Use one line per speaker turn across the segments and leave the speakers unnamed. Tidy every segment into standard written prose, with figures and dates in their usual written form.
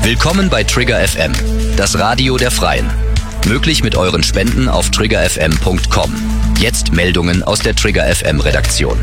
Willkommen bei Trigger FM, das Radio der Freien. Möglich mit euren Spenden auf triggerfm.com. Jetzt Meldungen aus der Trigger FM Redaktion.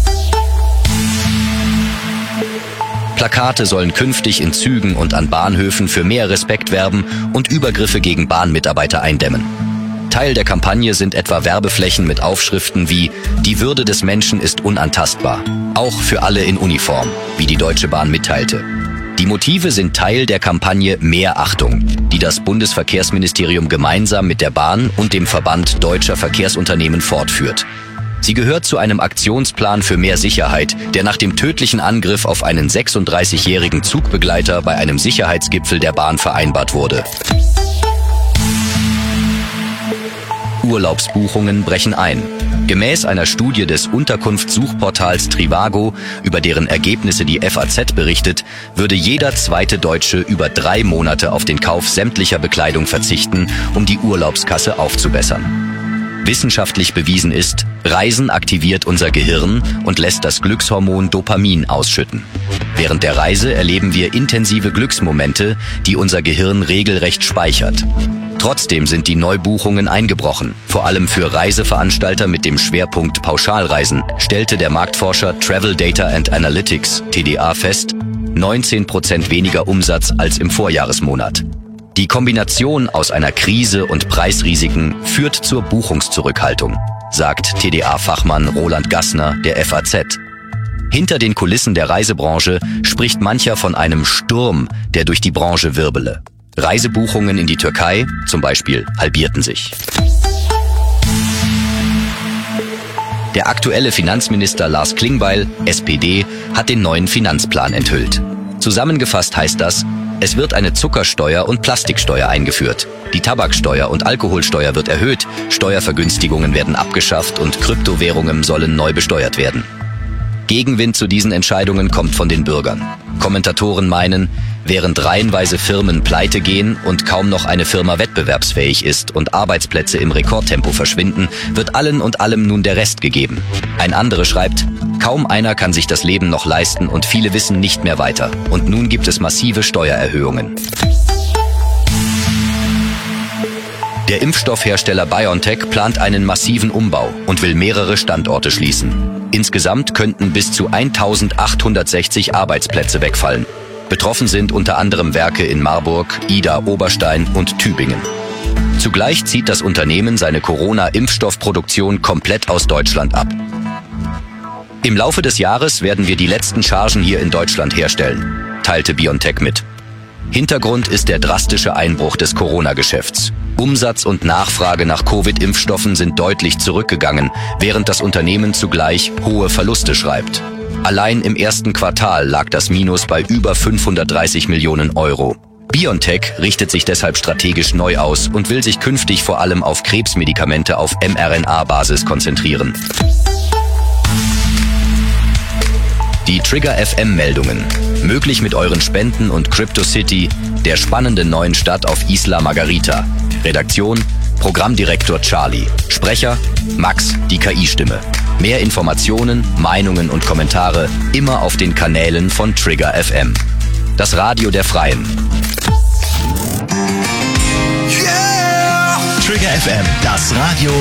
Plakate sollen künftig in Zügen und an Bahnhöfen für mehr Respekt werben und Übergriffe gegen Bahnmitarbeiter eindämmen. Teil der Kampagne sind etwa Werbeflächen mit Aufschriften wie „Die Würde des Menschen ist unantastbar", auch für alle in Uniform, wie die Deutsche Bahn mitteilte. Die Motive sind Teil der Kampagne Mehr Achtung, die das Bundesverkehrsministerium gemeinsam mit der Bahn und dem Verband Deutscher Verkehrsunternehmen fortführt. Sie gehört zu einem Aktionsplan für mehr Sicherheit, der nach dem tödlichen Angriff auf einen 36-jährigen Zugbegleiter bei einem Sicherheitsgipfel der Bahn vereinbart wurde. Urlaubsbuchungen brechen ein. Gemäß einer Studie des Unterkunftssuchportals Trivago, über deren Ergebnisse die FAZ berichtet, würde jeder zweite Deutsche über 3 Monate auf den Kauf sämtlicher Bekleidung verzichten, um die Urlaubskasse aufzubessern. Wissenschaftlich bewiesen ist, Reisen aktiviert unser Gehirn und lässt das Glückshormon Dopamin ausschütten. Während der Reise erleben wir intensive Glücksmomente, die unser Gehirn regelrecht speichert. Trotzdem sind die Neubuchungen eingebrochen, vor allem für Reiseveranstalter mit dem Schwerpunkt Pauschalreisen, stellte der Marktforscher Travel Data and Analytics, TDA, fest, 19% weniger Umsatz als im Vorjahresmonat. Die Kombination aus einer Krise und Preisrisiken führt zur Buchungszurückhaltung, sagt TDA-Fachmann Roland Gassner der FAZ. Hinter den Kulissen der Reisebranche spricht mancher von einem Sturm, der durch die Branche wirbele. Reisebuchungen in die Türkei, zum Beispiel, halbierten sich. Der aktuelle Finanzminister Lars Klingbeil, SPD, hat den neuen Finanzplan enthüllt. Zusammengefasst heißt das, es wird eine Zuckersteuer und Plastiksteuer eingeführt. Die Tabaksteuer und Alkoholsteuer wird erhöht, Steuervergünstigungen werden abgeschafft und Kryptowährungen sollen neu besteuert werden. Gegenwind zu diesen Entscheidungen kommt von den Bürgern. Kommentatoren meinen, während reihenweise Firmen pleite gehen und kaum noch eine Firma wettbewerbsfähig ist und Arbeitsplätze im Rekordtempo verschwinden, wird allen und allem nun der Rest gegeben. Ein anderer schreibt, kaum einer kann sich das Leben noch leisten und viele wissen nicht mehr weiter. Und nun gibt es massive Steuererhöhungen. Der Impfstoffhersteller BioNTech plant einen massiven Umbau und will mehrere Standorte schließen. Insgesamt könnten bis zu 1860 Arbeitsplätze wegfallen. Betroffen sind unter anderem Werke in Marburg, Ida, Oberstein und Tübingen. Zugleich zieht das Unternehmen seine Corona-Impfstoffproduktion komplett aus Deutschland ab. Im Laufe des Jahres werden wir die letzten Chargen hier in Deutschland herstellen, teilte BioNTech mit. Hintergrund ist der drastische Einbruch des Corona-Geschäfts. Umsatz und Nachfrage nach Covid-Impfstoffen sind deutlich zurückgegangen, während das Unternehmen zugleich hohe Verluste schreibt. Allein im ersten Quartal lag das Minus bei über 530 Millionen Euro. BioNTech richtet sich deshalb strategisch neu aus und will sich künftig vor allem auf Krebsmedikamente auf mRNA-Basis konzentrieren. Die Trigger FM Meldungen. Möglich mit euren Spenden und CryptoCity, der spannenden neuen Stadt auf Isla Margarita. Redaktion, Programmdirektor Charlie. Sprecher, Max, die KI-Stimme. Mehr Informationen, Meinungen und Kommentare immer auf den Kanälen von Trigger FM. Das Radio der Freien.
Yeah! Trigger FM, das Radio